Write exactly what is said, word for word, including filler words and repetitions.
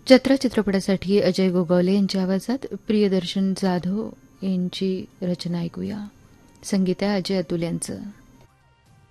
जत्रा चित्रपटासाठी अजय गोगावले यांच्या आवाजात प्रियदर्शन जाधव यांची रचना ऐकूया. संगीत आहे अजय अतुल यांचं.